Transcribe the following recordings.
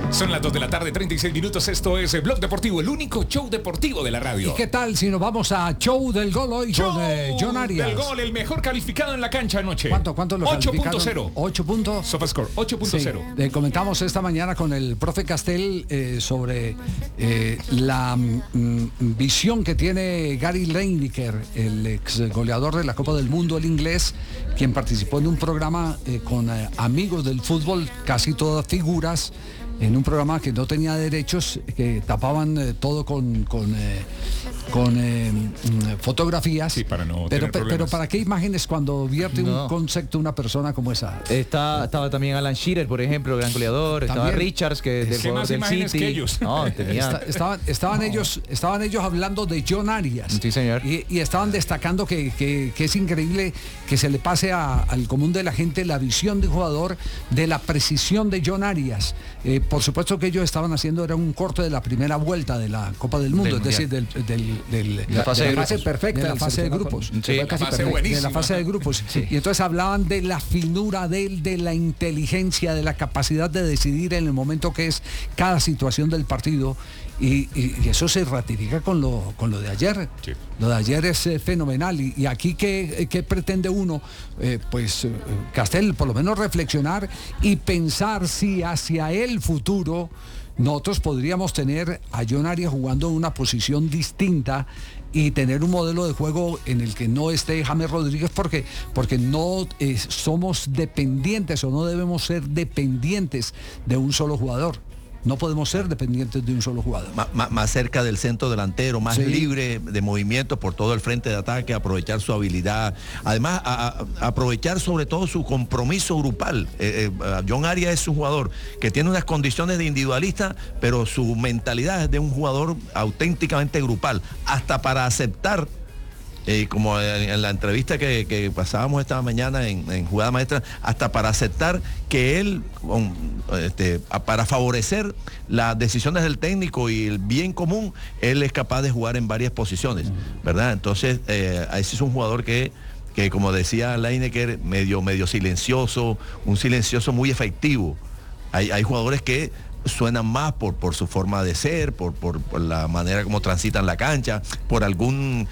Son las 2 de la tarde, 36 minutos. Esto es Blog Deportivo, el único show deportivo de la radio. ¿Y qué tal si nos vamos a Show del Gol hoy con John Arias? Del Gol, el mejor calificado en la cancha anoche. ¿Cuánto lo 8.0. 8 puntos. SofaScore, 8.0. Sí, comentamos esta mañana con el profe Castel sobre la visión que tiene Gary Lineker, el ex goleador de la Copa del Mundo, el inglés, quien participó en un programa con amigos del fútbol, casi todas figuras, en un programa que no tenía derechos, que tapaban todo con fotografías. Sí, para no pero, tener problemas. pero ¿para qué imágenes cuando vierte un concepto una persona como esa? Estaba también Alan Shearer, por ejemplo, gran goleador. ¿También? Estaba Richards, que es del jugador del City. Que ellos. No, tenía... Estaban ellos hablando de John Arias. Sí, señor. Y estaban destacando que es increíble que se le pase al común de la gente la visión de un jugador, de la precisión de John Arias. Por supuesto que ellos estaban haciendo era un corte de la primera vuelta de la Copa del Mundo, es decir, de la fase perfecta, de la fase de grupos. Sí, la fase buenísima. De la fase de grupos. Sí. Y entonces hablaban de la finura de él, de la inteligencia, de la capacidad de decidir en el momento que es cada situación del partido. Y eso se ratifica con lo de ayer. Sí. Lo de ayer es fenomenal. Y aquí, ¿qué pretende uno? Castel, por lo menos reflexionar y pensar si hacia el futuro nosotros podríamos tener a John Arias jugando en una posición distinta y tener un modelo de juego en el que no esté James Rodríguez porque no somos dependientes o no debemos ser dependientes de un solo jugador. No podemos ser dependientes de un solo jugador. Más cerca del centro delantero, más libre de movimientos por todo el frente de ataque, aprovechar su habilidad. Además, aprovechar sobre todo su compromiso grupal. John Arias es un jugador que tiene unas condiciones de individualista, pero su mentalidad es de un jugador auténticamente grupal. Hasta para aceptar, como en la entrevista que pasábamos esta mañana en Jugada Maestra, hasta para aceptar que él, para favorecer las decisiones del técnico y el bien común, él es capaz de jugar en varias posiciones, ¿verdad? Entonces, ese es un jugador que como decía Lineker, medio silencioso, un silencioso muy efectivo. Hay jugadores que suenan más por su forma de ser, por la manera como transitan la cancha, por algún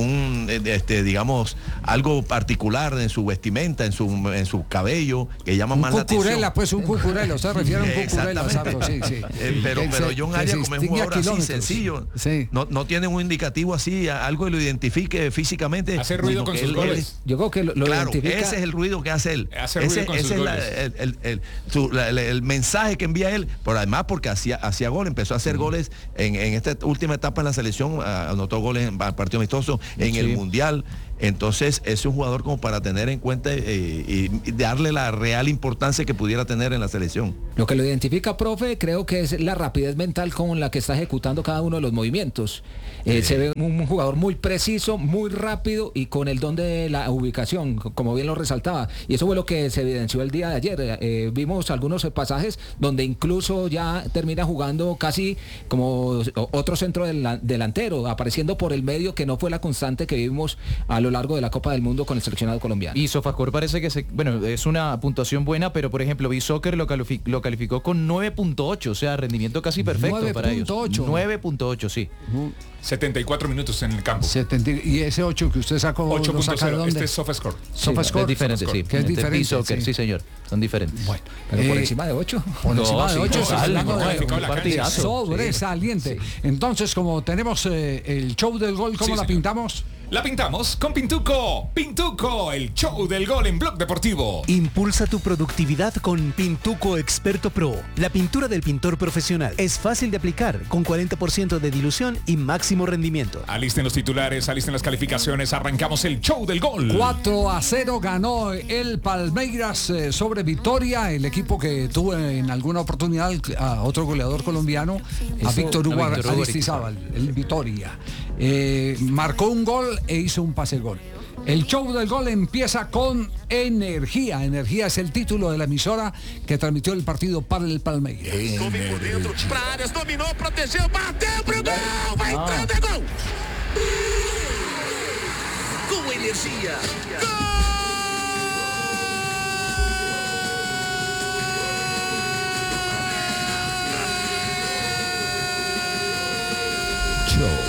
digamos, algo particular en su vestimenta, en su cabello, que llama más la atención. Un cucurela, se refiere a un cucurela, sí. Pero John Arias, como es un jugador así sencillo, no tiene un indicativo así, algo que lo identifique físicamente. Hace ruido con sus goles. Yo creo que lo claro, identifica. ese es el ruido que hace él. Ese es el mensaje que envía él. Además, porque hacía gol, empezó a hacer goles en esta última etapa en la selección, anotó goles en partido amistoso, en el Mundial. Entonces es un jugador como para tener en cuenta y darle la real importancia que pudiera tener en la selección. Lo que lo identifica, profe, creo que es la rapidez mental con la que está ejecutando cada uno de los movimientos. Se ve un jugador muy preciso, muy rápido y con el don de la ubicación, como bien lo resaltaba. Y eso fue lo que se evidenció el día de ayer. Vimos algunos pasajes donde incluso ya termina jugando casi como otro centro delantero, apareciendo por el medio, que no fue la constante que vimos a lo largo de la Copa del Mundo con el seleccionado colombiano. Y SofaScore parece que es una puntuación buena, pero por ejemplo B-Soccer lo calificó con 9.8, o sea, rendimiento casi perfecto 9. Para ellos. 9.8, sí. 74 minutos en el campo. Y ese 8 que usted sacó, 8.0, este es SofaScore. SofaScore es diferente, sí. Que es diferente. B-Soccer, sí, señor. Son diferentes. Bueno, pero por encima de 8. Por encima de 8 sobresaliente. Sí. Entonces, como tenemos el show del gol, ¿cómo la pintamos? La pintamos con Pintuco. Pintuco, el show del gol en Blog Deportivo. Impulsa tu productividad con Pintuco Experto Pro. La pintura del pintor profesional es fácil de aplicar, con 40% de dilución y máximo rendimiento. Alisten los titulares, alisten las calificaciones. Arrancamos el show del gol. 4-0 ganó el Palmeiras sobre Vitória, el equipo que tuvo en alguna oportunidad a otro goleador colombiano, a Víctor Hugo Aristizábal, el Vitória. Marcó un gol e hizo un pase gol. El show del gol empieza con Energía. Energía es el título de la emisora que transmitió el partido para el Palmeiras. Dominó, protegeu, bateu pro gol, vai entrando, é gol. Com Energía. Gol! Show.